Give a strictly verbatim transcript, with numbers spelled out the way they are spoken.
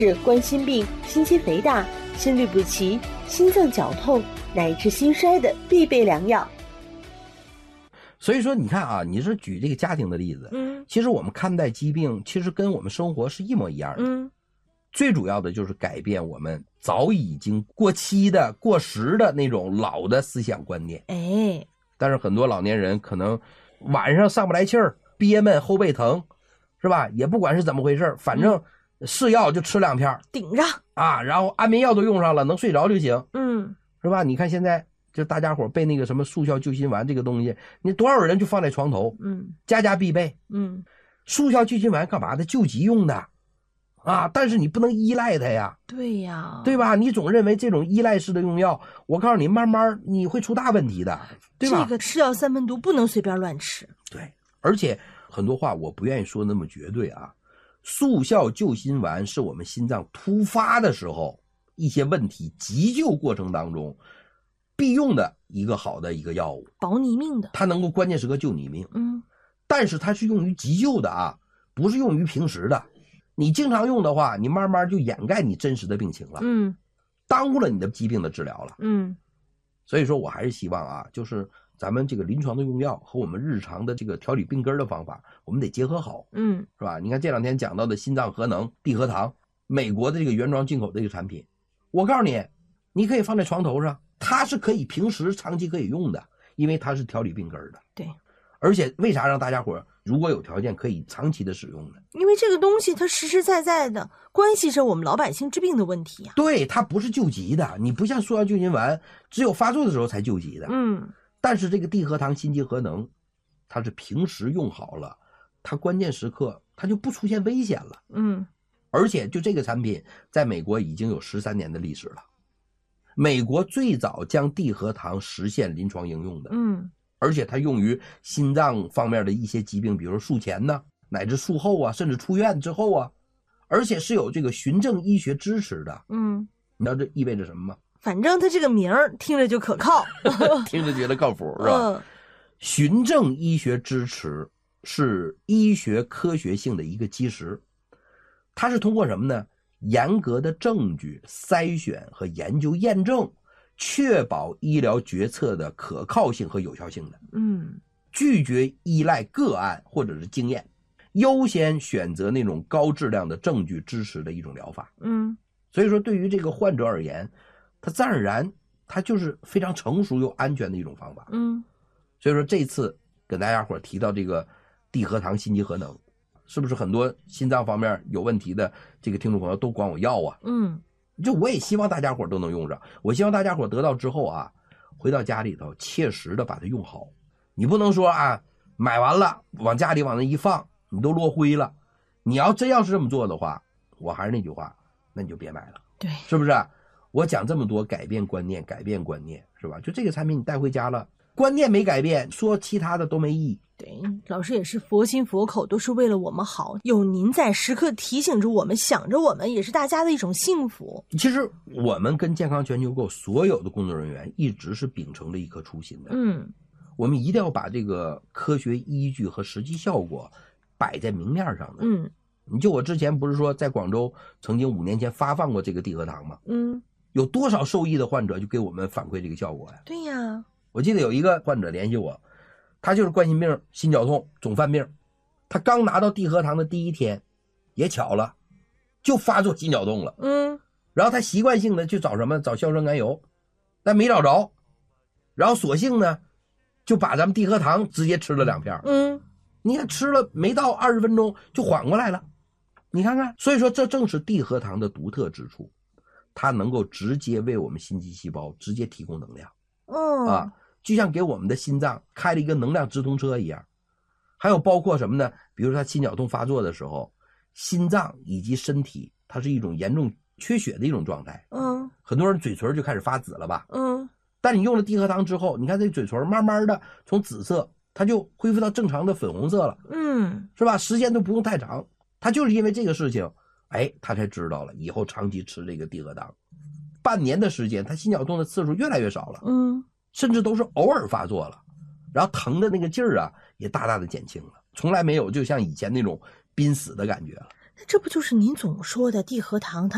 是冠心病、心肌肥大、心律不齐、心脏绞痛乃至心衰的必备良药。 所以说你看啊，你是举这个家庭的例子， 嗯， 其实我们看待疾病其实跟我们生活是一模一样的。 嗯， 最主要的就是改变我们早已经过期的过时的那种老的思想观念。 哎， 但是很多老年人可能晚上上不来气儿，憋闷后背疼，是吧？也不管是怎么回事，反正是药就吃两片顶上啊，然后安眠药都用上了，能睡着就行。 嗯， 是吧？你看现在就大家伙被那个什么速效救心丸这个东西，你多少人就放在床头， 嗯， 家家必备。 嗯， 速效救心丸干嘛的？救急用的啊，但是你不能依赖它呀。 对呀， 对吧？你总认为这种依赖式的用药，我告诉你，慢慢你会出大问题的，对吧？ 这个吃药三分毒，不能随便乱吃。 对，而且很多话我不愿意说那么绝对啊。速效救心丸是我们心脏突发的时候一些问题急救过程当中必用的一个好的一个药物， 保你命的， 它能够关键时刻救你命。 嗯， 但是它是用于急救的啊，不是用于平时的。你经常用的话，你慢慢就掩盖你真实的病情了， 嗯， 耽误了你的疾病的治疗了。 嗯， 所以说我还是希望啊，就是咱们这个临床的用药和我们日常的这个调理病根的方法，我们得结合好， 嗯， 是吧？你看这两天讲到的心脏核能、地核糖，美国的这个原装进口的这个产品，我告诉你，你可以放在床头上，它是可以平时长期可以用的，因为它是调理病根的。 对， 而且为啥让大家伙如果有条件可以长期的使用呢？ 因为这个东西它实实在在的关系着我们老百姓治病的问题呀、啊。 对，它不是救急的，你不像速效救心丸，只有发作的时候才救急的。 嗯， 但是这个地核糖、心肌核能，它是平时用好了，它关键时刻它就不出现危险了。 嗯， 而且就这个产品在美国已经有十三年的历史了，美国最早将地核糖实现临床应用的。 嗯， 而且它用于心脏方面的一些疾病，比如术前呢，乃至术后啊，甚至出院之后啊，而且是有这个循证医学支持的。 嗯， 你知道这意味着什么吗？ 反正它这个名儿听着就可靠， 听着觉得靠谱是吧？ 嗯， 循证医学支持是医学科学性的一个基石，它是通过什么呢？严格的证据筛选和研究验证，确保医疗决策的可靠性和有效性的。 嗯， 拒绝依赖个案或者是经验，优先选择那种高质量的证据支持的一种疗法。 嗯， 所以说对于这个患者而言，它自然而然它就是非常成熟又安全的一种方法。 嗯， 所以说这次跟大家伙提到这个地核糖、心肌核能，是不是很多心脏方面有问题的这个听众朋友都管我要啊？ 嗯， 就我也希望大家伙都能用上，我希望大家伙得到之后啊，回到家里头切实的把它用好。你不能说啊，买完了往家里往那一放，你都落灰了。你要真要是这么做的话，我还是那句话，那你就别买了。 对， 是不是？我讲这么多，改变观念，改变观念，是吧？就这个产品你带回家了，观念没改变，说其他的都没意义。 对，老师也是佛心佛口，都是为了我们好。有您在，时刻提醒着我们，想着我们，也是大家的一种幸福。 其实我们跟健康全球购所有的工作人员一直是秉承着一颗初心的。 嗯， 我们一定要把这个科学依据和实际效果摆在明面上的。 嗯， 你就我之前不是说在广州曾经五年前发放过这个地核糖吗？ 嗯， 有多少受益的患者就给我们反馈这个效果呀？ 对呀， 我记得有一个患者联系我，他就是冠心病、心绞痛、总犯病，他刚拿到地核糖的第一天，也巧了，就发作心绞痛了。 嗯， 然后他习惯性的去找什么？找硝酸甘油，但没找着，然后索性呢，就把咱们地核糖直接吃了两片。 嗯， 你看吃了没到二十分钟就缓过来了，你看看，所以说这正是地核糖的独特之处，它能够直接为我们心肌细胞直接提供能量。 哦， 啊，就像给我们的心脏开了一个能量直通车一样。还有包括什么呢？比如说他心绞痛发作的时候，心脏以及身体它是一种严重缺血的一种状态。 嗯， 很多人嘴唇就开始发紫了吧？ 嗯， 但你用了地核糖之后，你看这嘴唇慢慢的从紫色它就恢复到正常的粉红色了。 嗯， 是吧？时间都不用太长，他就是因为这个事情，哎，他才知道了以后长期吃这个地核糖。半年的时间，他心绞痛的次数越来越少了， 嗯， 甚至都是偶尔发作了，然后疼的那个劲儿啊也大大的减轻了，从来没有就像以前那种濒死的感觉了。 这不就是您总说的地核糖它